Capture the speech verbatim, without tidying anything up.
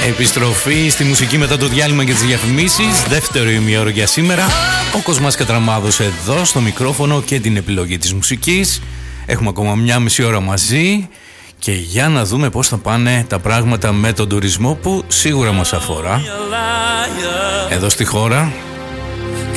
Επιστροφή στη μουσική μετά το διάλειμμα και τις διαφημίσεις. Δεύτερο ημιώρο για σήμερα. Ο Κοσμάς Κατραμάδος εδώ στο μικρόφωνο και την επιλογή της μουσικής. Έχουμε ακόμα μια μισή ώρα μαζί. Και για να δούμε πώς θα πάνε τα πράγματα με τον τουρισμό που σίγουρα μας αφορά εδώ στη χώρα.